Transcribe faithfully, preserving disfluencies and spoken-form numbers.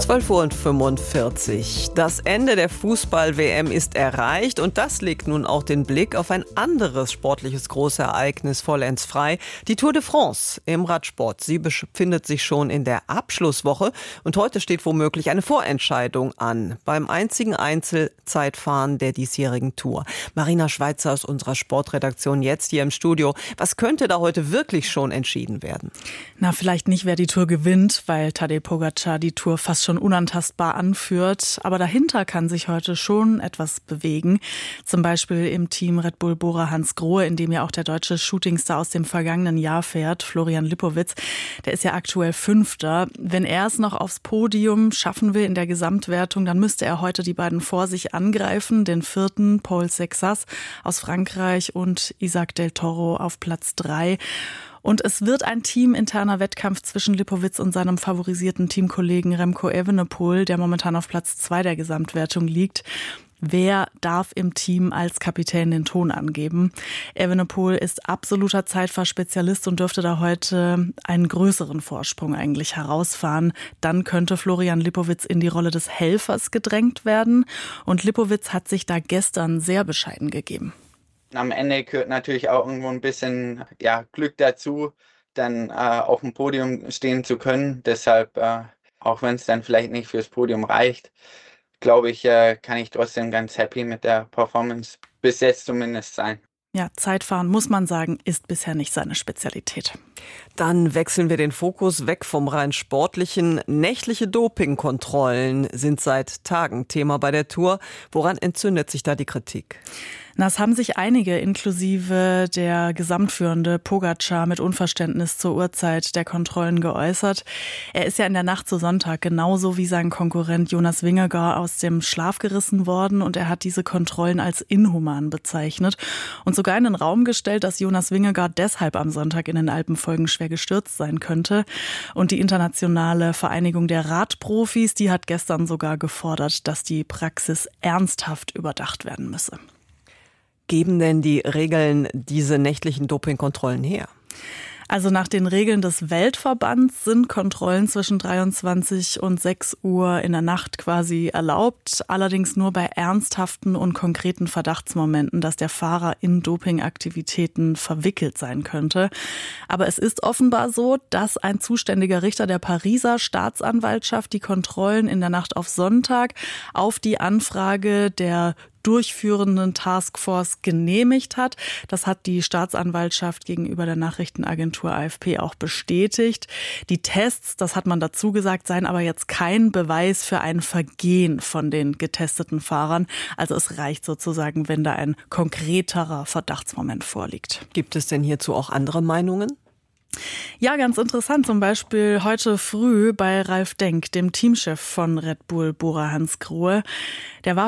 zwölf Uhr fünfundvierzig. Das Ende der Fußball-W M ist erreicht und das legt nun auch den Blick auf ein anderes sportliches Großereignis vollends frei. Die Tour de France im Radsport. Sie befindet sich schon in der Abschlusswoche und heute steht womöglich eine Vorentscheidung an beim einzigen Einzelzeitfahren der diesjährigen Tour. Marina Schweizer aus unserer Sportredaktion jetzt hier im Studio. Was könnte da heute wirklich schon entschieden werden? Na, vielleicht nicht, wer die Tour gewinnt, weil Tadej Pogačar die Tour fast schon unantastbar anführt. Aber dahinter kann sich heute schon etwas bewegen. Zum Beispiel im Team Red Bull Bora-Hansgrohe, in dem ja auch der deutsche Shootingstar aus dem vergangenen Jahr fährt, Florian Lipowitz. Der ist ja aktuell Fünfter. Wenn er es noch aufs Podium schaffen will in der Gesamtwertung, dann müsste er heute die beiden vor sich angreifen. Den vierten, Paul Sexas aus Frankreich, und Isaac del Toro auf Platz drei. Und es wird ein teaminterner Wettkampf zwischen Lipowitz und seinem favorisierten Teamkollegen Remco Evenepoel, der momentan auf Platz zwei der Gesamtwertung liegt. Wer darf im Team als Kapitän den Ton angeben? Evenepoel ist absoluter Zeitfahrspezialist und dürfte da heute einen größeren Vorsprung eigentlich herausfahren. Dann könnte Florian Lipowitz in die Rolle des Helfers gedrängt werden. Und Lipowitz hat sich da gestern sehr bescheiden gegeben. Am Ende gehört natürlich auch irgendwo ein bisschen ja, Glück dazu, dann äh, auf dem Podium stehen zu können. Deshalb, äh, auch wenn es dann vielleicht nicht fürs Podium reicht, glaube ich, äh, kann ich trotzdem ganz happy mit der Performance bis jetzt zumindest sein. Ja, Zeitfahren, muss man sagen, ist bisher nicht seine Spezialität. Dann wechseln wir den Fokus weg vom rein sportlichen. Nächtliche Dopingkontrollen sind seit Tagen Thema bei der Tour. Woran entzündet sich da die Kritik? Na, es haben sich einige, inklusive der Gesamtführende Pogačar, mit Unverständnis zur Uhrzeit der Kontrollen geäußert. Er ist ja in der Nacht zu Sonntag genauso wie sein Konkurrent Jonas Vingegaard aus dem Schlaf gerissen worden, und er hat diese Kontrollen als inhuman bezeichnet und sogar in den Raum gestellt, dass Jonas Vingegaard deshalb am Sonntag in den Alpenfolgen schwer gestürzt sein könnte. Und die internationale Vereinigung der Radprofis, die hat gestern sogar gefordert, dass die Praxis ernsthaft überdacht werden müsse. Geben denn die Regeln diese nächtlichen Dopingkontrollen her? Also nach den Regeln des Weltverbands sind Kontrollen zwischen dreiundzwanzig und sechs Uhr in der Nacht quasi erlaubt. Allerdings nur bei ernsthaften und konkreten Verdachtsmomenten, dass der Fahrer in Dopingaktivitäten verwickelt sein könnte. Aber es ist offenbar so, dass ein zuständiger Richter der Pariser Staatsanwaltschaft die Kontrollen in der Nacht auf Sonntag auf die Anfrage der durchführenden Taskforce genehmigt hat. Das hat die Staatsanwaltschaft gegenüber der Nachrichtenagentur A F P auch bestätigt. Die Tests, das hat man dazu gesagt, seien aber jetzt kein Beweis für ein Vergehen von den getesteten Fahrern. Also es reicht sozusagen, wenn da ein konkreterer Verdachtsmoment vorliegt. Gibt es denn hierzu auch andere Meinungen? Ja, ganz interessant. Zum Beispiel heute früh bei Ralf Denk, dem Teamchef von Red Bull Bora-Hansgrohe. Der war